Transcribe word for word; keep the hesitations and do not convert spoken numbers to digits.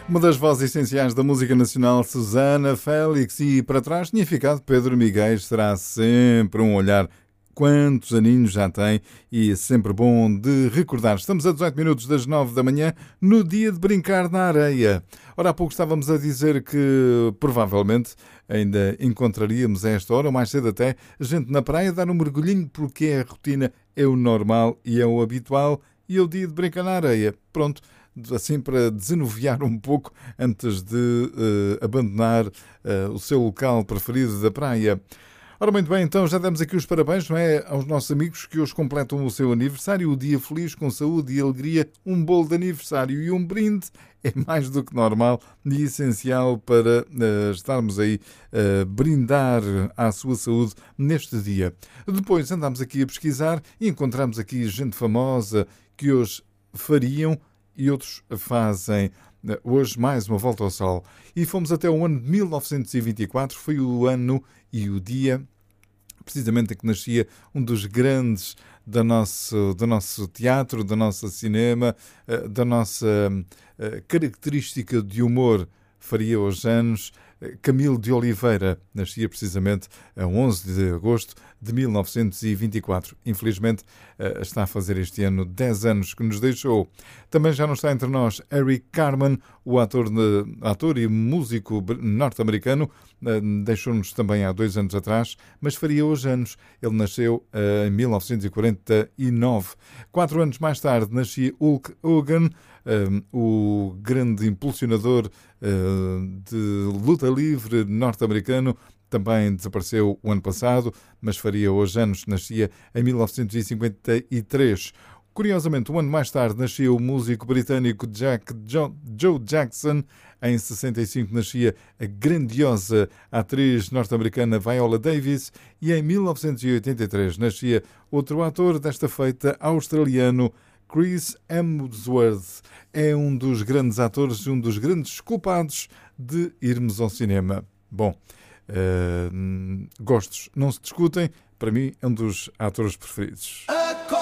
Uma das vozes essenciais da música nacional, Susana Félix, e para trás tinha ficado Pedro Miguel. Será sempre um olhar. Quantos aninhos já tem e é sempre bom de recordar. Estamos a dezoito minutos das nove da manhã, no dia de brincar na areia. Ora, há pouco estávamos a dizer que provavelmente ainda encontraríamos a esta hora, ou mais cedo até, gente na praia dar um mergulhinho, porque é a rotina, é o normal e é o habitual, e é o dia de brincar na areia. Pronto, assim para desanuviar um pouco antes de uh, abandonar uh, o seu local preferido da praia. Ora, muito bem, então já damos aqui os parabéns, não é, aos nossos amigos que hoje completam o seu aniversário, o dia feliz, com saúde e alegria, um bolo de aniversário e um brinde é mais do que normal e essencial para uh, estarmos aí a uh, brindar à sua saúde neste dia. Depois andamos aqui a pesquisar e encontramos aqui gente famosa que hoje fariam e outros fazem hoje mais uma volta ao sol. E fomos até o ano de mil novecentos e vinte e quatro, foi o ano e o dia precisamente em que nascia um dos grandes do nosso, do nosso teatro, do nosso cinema, da nossa característica de humor. Faria hoje anos Camilo de Oliveira, nascia precisamente a onze de agosto de mil novecentos e vinte e quatro. Infelizmente está a fazer este ano dez anos que nos deixou. Também já não está entre nós Eric Carmen, o ator, ator e músico norte-americano, deixou-nos também há dois anos atrás, mas faria hoje anos. Ele nasceu em mil novecentos e quarenta e nove. Quatro anos mais tarde nascia Hulk Hogan, Um, o grande impulsionador uh, de luta livre norte-americano. Também desapareceu o ano passado, mas faria hoje anos, nascia em mil novecentos e cinquenta e três. Curiosamente, um ano mais tarde nascia o músico britânico Jack jo- Joe Jackson. Em sessenta e cinco nascia a grandiosa atriz norte-americana Viola Davis e em mil novecentos e oitenta e três nascia outro ator desta feita, australiano, Chris Hemsworth. É um dos grandes atores e um dos grandes culpados de irmos ao cinema. Bom, uh, gostos não se discutem, para mim é um dos atores preferidos.